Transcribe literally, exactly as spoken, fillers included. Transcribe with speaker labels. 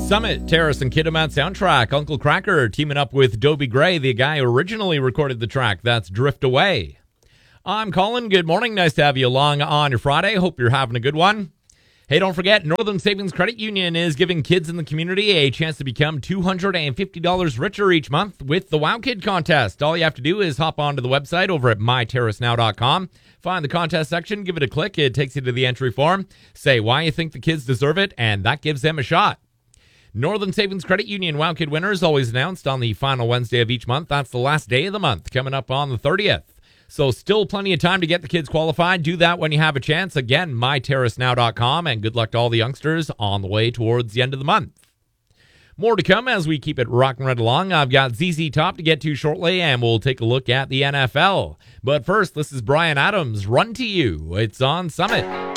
Speaker 1: Summit, Terrace, and Kidderminster soundtrack. Uncle Kracker teaming up with Dobie Gray, the guy who originally recorded the track. That's Drift Away. I'm Colin. Good morning. Nice to have you along on your Friday. Hope you're having a good one. Hey, don't forget, Northern Savings Credit Union is giving kids in the community a chance to become two hundred fifty dollars richer each month with the Wow Kid contest. All you have to do is hop onto the website over at my terrace now dot com, find the contest section, give it a click. It takes you to the entry form. Say why you think the kids deserve it, and that gives them a shot. Northern Savings Credit Union Wow Kid winners always announced on the final Wednesday of each month. That's the last day of the month, coming up on the thirtieth. So still plenty of time to get the kids qualified. Do that when you have a chance. Again, my terrace now dot com, and good luck to all the youngsters on the way towards the end of the month. More to come as we keep it rocking right along. I've got Z Z Top to get to shortly, and we'll take a look at the N F L. But first, this is Bryan Adams, Run to You. It's on Summit.